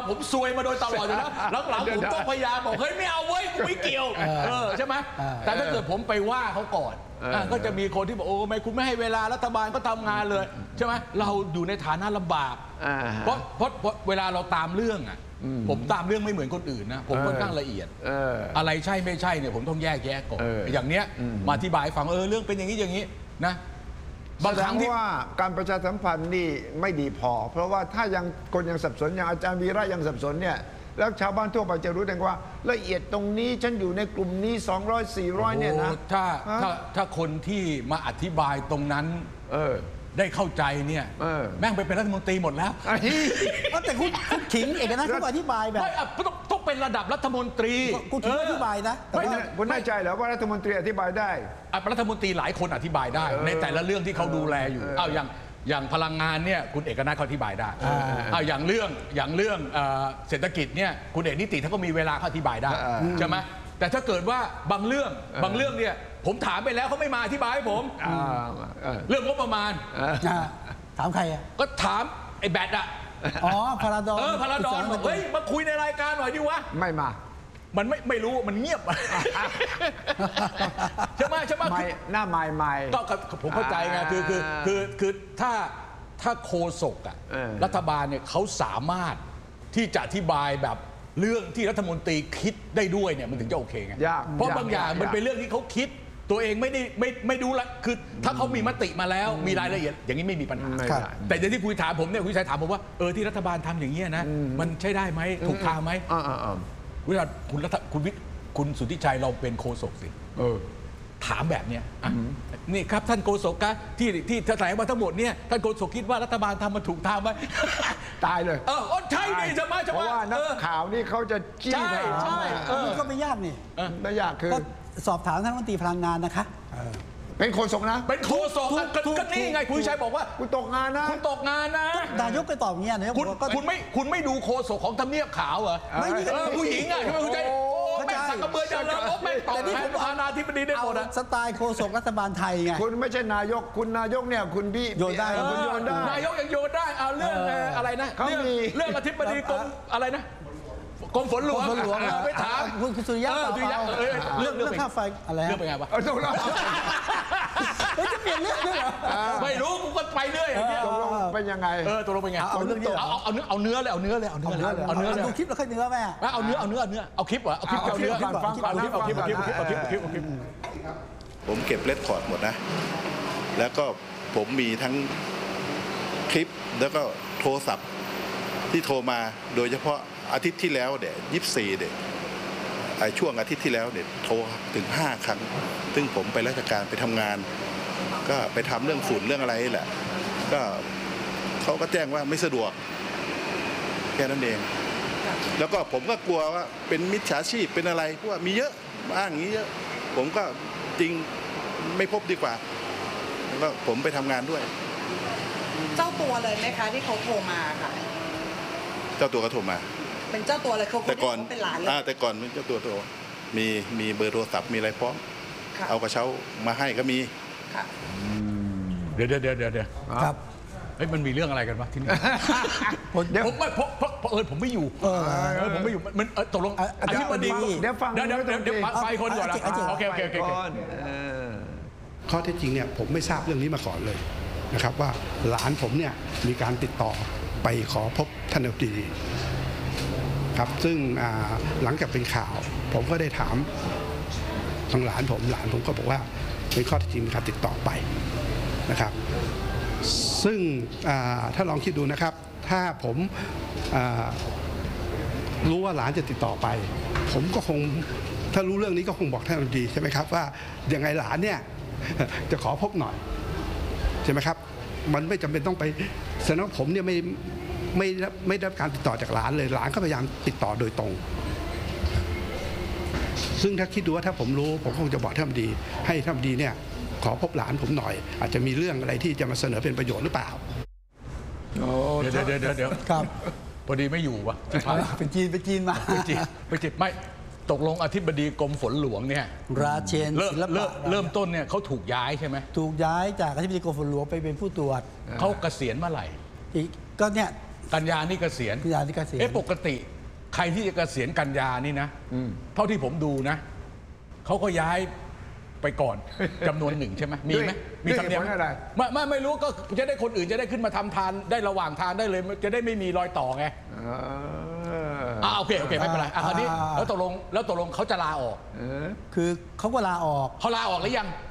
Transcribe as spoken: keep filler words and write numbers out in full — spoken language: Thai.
ผมซวยมาโดยตลอดอยู่แล้วหลังๆผมต้องพยายามบอกเฮ้ยไม่เอาเว้ยกูไม่เกี่ยวเออใช่ไหมแต่ถ้าเกิดผมไปว่าเขาก่อนก็จะมีคนที่บอกโอ้ไม่คุณไม่ให้เวลารัฐบาลก็ทำงานเลยใช่ไหมเราอยู่ในฐานะลำบากเพราะเพราะเวลาเราตามเรื่องอ่ะผมตามเรื่องไม่เหมือนคนอื่นนะผมค่อนข้างละเอียดอะไรใช่ไม่ใช่เนี่ยผมต้องแยกแยะก่อนอย่างเนี้ยมาอธิบายฟังเออเรื่องเป็นอย่างนี้อย่างนี้นะบางครั้งว่าการประชาสัมพันธ์นี่ไม่ดีพอเพราะว่าถ้ายังคนยังสับสนอย่างอาจารย์วีระยังสับสนเนี่ยแล้วชาวบ้านทั่วไปจะรู้ได้ว่าละเอียดตรงนี้ฉันอยู่ในกลุ่มนี้สองร้อย สี่ร้อยเนี่ยนะถ้าถ้าถ้าคนที่มาอธิบายตรงนั้นเออได้เข้าใจเนี่ยแม่งไปเป็นรัฐมนตรีหมดแล้วแต่คุณขิงเอกนะคุณอธิบายแบบไม่ต้องต้องเป็นระดับรัฐมนตรีคุณอธิบายนะคุณแน่ใจเหรอว่ารัฐมนตรีอธิบายได้รัฐมนตรีหลายคนอธิบายได้ในแต่ละเรื่องที่เขาดูแลอยู่เอาอย่างอย่างพลังงานเนี่ยคุณเอกนัทเขาอธิบายได้เอาอย่างเรื่องอย่างเรื่องเศรษฐกิจเนี่ยคุณเอกนิติเขาก็มีเวลาเขาอธิบายได้ใช่ไหมแต่ถ้าเกิดว่าบางเรื่องบางเรื่องเนี่ยผมถามไปแล้วเขาไม่มาอธิบายให้ผมเรื่องงบประมาณถามใครอ่ะก็ถามไอ้แบทอ่ะอ๋อพาราดอนเออพาราดอนบอกเฮ้ยมาคุยในรายการหน่อยดิวะไม่มามันไม่ไม่รู้มันเงียบใช่ไหมใช่ไหมหน้าใหม่ใหม่ก็ผมเข้าใจไงคือคือคือคือถ้าถ้าโฆษกอ่ะรัฐบาลเนี่ยเขาสามารถที่จะอธิบายแบบเรื่องที่รัฐมนตรีคิดได้ด้วยเนี่ยมันถึงจะโอเคไงเพราะบางอย่างมันเป็นเรื่องที่เขาคิดตัวเองไม่ได้ไม่ไม่ดูละคือถ้าเขามีมติมาแล้วมีรายละเอียดอย่างนี้ไม่มีปัญหาแต่อย่างที่คุยถามผมเนี่ยคุยชัยถามผมว่าเออที่รัฐบาลทำอย่างนี้นะมันใช่ได้ไหมถูกทางไหมเวลาคุณรัฐคุณวิคุณสุทธิชัยเราเป็นโฆษกสิถามแบบเนี้ยนี่ครับท่านโฆษกครับที่ที่แถลงมาทั้งหมดเนี่ยท่านโฆษกคิดว่ารัฐบาลทำมันถูกทางไหมตายเลยเออใช่ดิจะมาจะมาเพราะว่านักข่าวนี่เขาจะจี้ใช่ใช่นี่ก็ไม่ยากนี่ไม่ยากคือสอบถามท่านรัฐมนตรีพลังงานนะคะเป็นโฆษกนะเป็นโฆษกก็นี่ไงคุณชัยบอกว่าคุณตกงานนะคุณตกงานนะนายกก็ตอบเงี้ยนะคุณคุณไม่คุณไม่ดูโฆษกของทำเนียบขาวเหรอไม่นี่ผู้หญิงอ่ะใช่ไหมคุณชัยไม่สักกระเบือจะเลยไม่ตอบแทนประธานาธิบดีได้หมดนะสไตล์โฆษกรัฐบาลไทยไงคุณไม่ใช่นายกคุณนายกเนี่ยคุณพี่โยนได้คุณโยนได้นายกยังโยนได้เอาเรื่องอะไรนะเรื่องเรื่องอธิบดีกรมอะไรนะกรมฝนหลวงไปถามคุณสุริยะเรื่องเรื่องค่าไฟอะไรเรื่องเป็นไงวะตกลงจะเปลี่ยนเรื่องด้วยเหรอไม่รู้กูก็ไปเรื่อยอย่างเงี้ยตกลงเป็นยังไงเออตกลงเป็นไงเอาเรื่องนี้เอาเอาเนื้อเอาเนื้อเลยเอาเนื้อเลยเอาเนื้อเลยเอาเนื้อเลยดูคลิปแล้วค่อยเนื้อแม่เอาเนื้อเอาเนื้อเนื้อเอาคลิปเหรอเอาคลิปเอาเนื้อฟังฟังเอาคลิปเอาคลิปเอาคลิปเอาคลิปเอาคลิปเอาคลิปผมเก็บเรคคอร์ดหมดนะแล้วก็ผมมีทั้งคลิปแล้วก็โทรศัพท์ที่โทรมาโดยเฉพาะอาทิตย์ที่แล้วเดี๋ยวยี่สิบสี่เดี๋ยวไอ้ช่วงอาทิตย์ที่แล้วเดี๋ยวโทรถึงห้าครั้งซึ่งผมไปราชการไปทำงานก็ไปทำเรื่องฝุ่นเรื่องอะไรแหละก็เขาก็แจ้งว่าไม่สะดวกแค่นั้นเองแล้วก็ผมก็กลัวว่าเป็นมิจฉาชีพเป็นอะไรเพราะว่ามีเยอะอ้างอย่างนี้เยอะผมก็จริงไม่พบดีกว่าแล้วก็ผมไปทำงานด้วยเจ้าตัวเลยไหมคะที่เขาโทรมาค่ะเจ้าตัวก็โทรมาเป็นเจ้าตัวเลยเขาแต่ก่อนเป็นหลานเลยแต่ก่อนเป็นเจ้าตัวโทรมีมีเบอร์โทรศัพท์มีอะไรพร้อมเอากระเช้ามาให้ก็มีเดี๋ยวเดี๋ยวเดี๋ยวเดี๋ยวครับเฮ้ยมันมีเรื่องอะไรกันวะที่นี่ผมไม่เพราะเพราะเออผมไม่อยู่เออผมไม่อยู่มันตกลงอธิบดีเดี๋ยวฟังเดี๋ยวเดี๋ยวเดี๋ยวไปคนก่อนนะโอเคโอเคโอเคข้อเท็จจริงเนี่ยผมไม่ทราบเรื่องนี้มาก่อนเลยนะครับว่าหลานผมเนี่ยมีการติดต่อไปขอพบท่านอธิบดีครับซึ่งหลังจากเป็นข่าวผมก็ได้ถามทางหลานผมหลานผมก็บอกว่าเป็นข้อเท็จจริงมีการติดต่อไปนะครับซึ่งถ้าลองคิดดูนะครับถ้าผมรู้ว่าหลานจะติดต่อไปผมก็คงถ้ารู้เรื่องนี้ก็คงบอกท่านอธิบดีใช่ไหมครับว่ายังไงหลานเนี่ยจะขอพบหน่อยใช่ไหมครับมันไม่จำเป็นต้องไปแสดงว่าผมเนี่ยไม่ไม่ไม่ได้รับการติดต่อจากหลานเลยหลานก็พยายามติดต่อโดยตรงซึ่งถ้าคิดดูว่าถ้าผมรู้ผมคงจะบอกท่านอธิบดีให้ท่านอธิบดีเนี่ยขอพบหลานผมหน่อยอาจจะมีเรื่องอะไรที่จะมาเสนอเป็นประโยชน์หรือเปล่าเดี๋ยวเดี๋ยวเดี๋ยวเดี๋ยวครับพอดีไม่อยู่วะเป็นจีนเป็นจีนมาเป็นจีนเป็นจีนไม่ตกลงอธิบดีกรมฝนหลวงเนี่ยราเชนเริ่มเริ่มเริ่มต้นเนี่ยเขาถูกย้ายใช่ไหมถูกย้ายจากอธิบดีกรมฝนหลวงไปเป็นผู้ตรวจเขาเกษียณเมื่อไหร่อีกก็เนี่ยกันยานี่เกษียณกันยานี่เกษียณเอ๊ะปกติใครที่จะเกษียณกันยานี่นะเท่าที่ผมดูนะเขาก็ย้ายไปก่อน จำนวนหนึ่งใช่ไหมมีไหมด้วยมีธรรมเนียมด้วยเหตุผลอะไรไม่ไม่ไม่รู้ก็จะได้คนอื่นจะได้ขึ้นมาทำทานได้ระหว่างทานได้เลย จะได้ไม่มีรอยต่อไงเอออ่าโอเคโอเคไม่เป็นไรอ่ะคราวนี้อ่าแล้วตกลงแล้วตกลงเขาจะลาออกเออคือเขาก็ลาออกเขาลาออกหรือยัง